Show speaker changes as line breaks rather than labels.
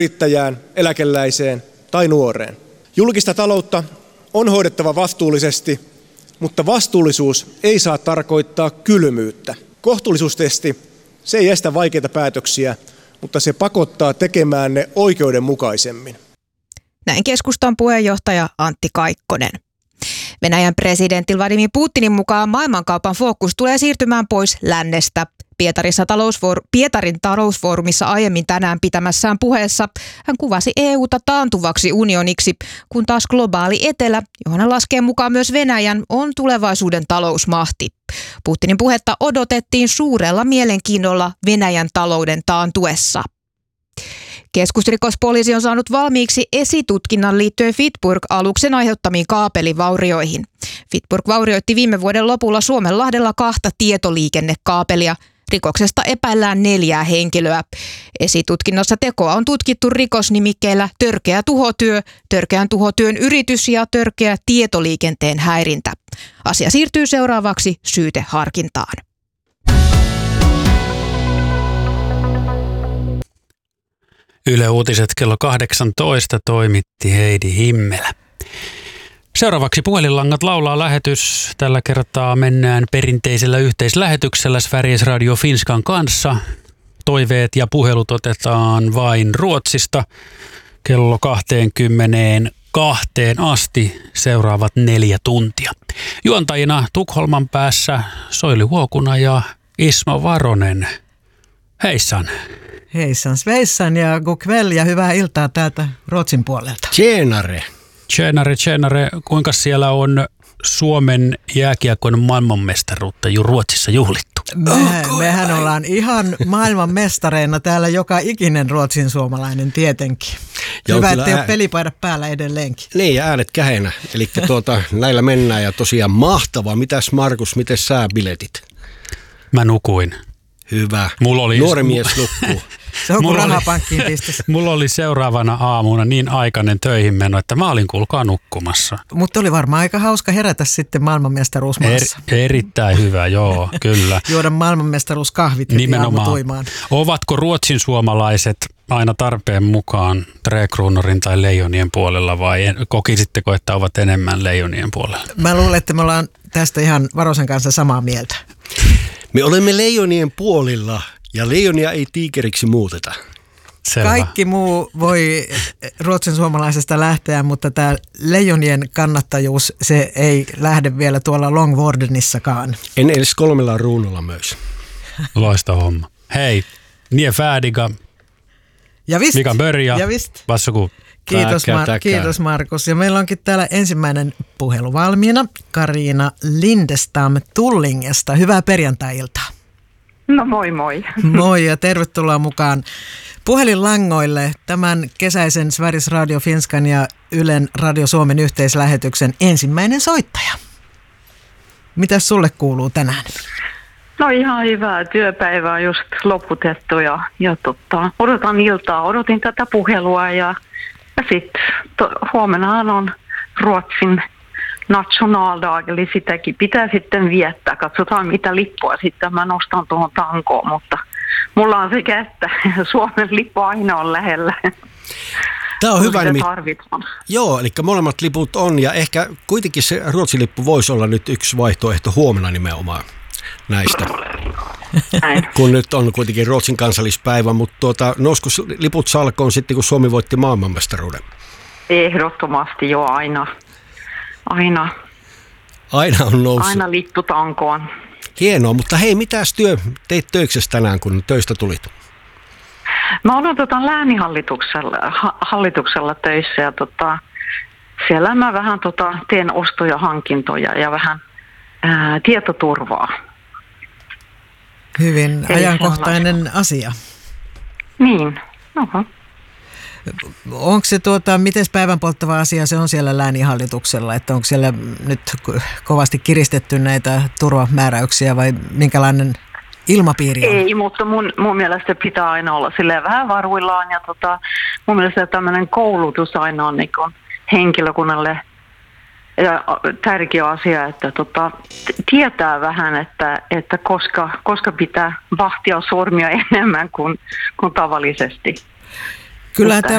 yrittäjään, eläkeläiseen tai nuoreen. Julkista taloutta on hoidettava vastuullisesti, mutta vastuullisuus ei saa tarkoittaa kylmyyttä. Kohtuullisuustesti, se ei estä vaikeita päätöksiä, mutta se pakottaa tekemään ne oikeudenmukaisemmin.
Näin keskustan puheenjohtaja Antti Kaikkonen. Venäjän presidentti Vladimir Putinin mukaan maailmankaupan fokus tulee siirtymään pois lännestä. Pietarin talousfoorumissa aiemmin tänään pitämässään puheessa hän kuvasi EUta taantuvaksi unioniksi, kun taas globaali etelä, johon hän laskee mukaan myös Venäjän, on tulevaisuuden talousmahti. Putinin puhetta odotettiin suurella mielenkiinnolla Venäjän talouden taantuessa. Keskusrikospoliisi on saanut valmiiksi esitutkinnan liittyen Fitburg-aluksen aiheuttamiin kaapelivaurioihin. Fitburg vaurioitti viime vuoden lopulla Suomenlahdella 2 tietoliikennekaapelia. Rikoksesta epäillään 4 henkilöä. Esitutkinnassa tekoa on tutkittu rikosnimikkeellä törkeä tuhotyö, törkeän tuhotyön yritys ja törkeä tietoliikenteen häirintä. Asia siirtyy seuraavaksi syyteharkintaan.
Yle Uutiset kello 18 toimitti Heidi Himmelä. Seuraavaksi Puhelinlangat laulaa lähetys. Tällä kertaa mennään perinteisellä yhteislähetyksellä Sveriges Radio Finskan kanssa. Toiveet ja puhelut otetaan vain Ruotsista kello 22 asti seuraavat 4 tuntia. Juontajina Tukholman päässä Soili Huokuna ja Ismo Varonen. Heissan.
Heissan sveissan ja god kväll ja hyvää iltaa täältä Ruotsin puolelta.
Tjenare.
Tjenare. Kuinka siellä on Suomen jääkiekon maailmanmestaruutta Ruotsissa juhlittu?
Mehän ollaan ihan maailmanmestareina täällä joka ikinen ruotsin suomalainen tietenkin. Hyvä, ettei ole pelipaidat päällä edelleenkin.
Niin, ja äänet kähenä. Eli näillä mennään ja tosiaan mahtavaa. Mitäs Markus, miten sä biletit?
Mä nukuin.
Hyvä. Nuori mies nukkuu.
Se on kuin rahapankkiin pistössä.
Mulla oli seuraavana aamuna niin aikainen töihin meno, että mä olin kuulkaa nukkumassa.
Mutta oli varmaan aika hauska herätä sitten maailmanmestaruusmaassa.
Erittäin hyvä, joo, kyllä.
Juoda maailmanmestaruuskahvit heti aamutuimaan.
Ovatko ruotsin suomalaiset aina tarpeen mukaan Träkruunorin tai Leijonien puolella vai kokisitteko, että ovat enemmän Leijonien puolella?
Mä luulen, että me ollaan tästä ihan Varosen kanssa samaa mieltä.
Me olemme Leijonien puolilla ja Leijonia ei tiikeriksi muuteta.
Selvä.
Kaikki muu voi ruotsin suomalaisesta lähteä, mutta tämä Leijonien kannattajuus, se ei lähde vielä tuolla Longvordenissakaan.
En edes 3 ruunolla myös.
Loistava homma. Hei, nie färdiga.
Ja visst.
Vi kan börja.
Ja visst.
Varsågod.
Kiitos Markus. Ja meillä onkin täällä ensimmäinen puhelu valmiina. Kariina Lindestam Tullingesta. Hyvää perjantai-iltaa.
No moi moi.
Moi ja tervetuloa mukaan puhelinlangoille tämän kesäisen Sveriges Radio Finskan ja Ylen Radio Suomen yhteislähetyksen ensimmäinen soittaja. Mitäs sulle kuuluu tänään?
No ihan hyvää. Työpäivää on just loputettu ja odotan iltaa. Odotin tätä puhelua ja sitten huomennahan on Ruotsin nationaldag, eli sitäkin pitää sitten viettää. Katsotaan mitä lippua sitten mä nostan tuohon tankoon, mutta mulla on sekä että Suomen lippu aina on lähellä.
Tämä on hyvä
tarvitaan.
Joo, eli molemmat liput on ja ehkä kuitenkin se Ruotsin lippu voisi olla nyt yksi vaihtoehto huomenna nimenomaan näistä. Kun nyt on kuitenkin Ruotsin kansallispäivä, mutta nousko liput salkoon sitten, kun Suomi voitti maailmanmestaruuden?
Ehdottomasti jo aina.
Aina on noussut.
Aina lippu tankoon.
Hienoa, mutta hei, mitäs teit töiksessä tänään, kun töistä tulit?
Mä olen lääninhallituksella töissä ja siellä mä vähän teen ostoja, hankintoja ja vähän tietoturvaa.
Hyvin ajankohtainen asia.
Niin, oho.
Onko se miten päivän polttava asia se on siellä lääninhallituksella, että onko siellä nyt kovasti kiristetty näitä turvamääräyksiä vai minkälainen ilmapiiri on?
Ei, mutta mun mielestä pitää aina olla silleen vähän varuillaan ja mun mielestä tämmöinen koulutus aina on niin henkilökunnalle ja tärkeä asia, että tietää vähän, että koska pitää vahtia sormia enemmän kuin tavallisesti.
Kyllä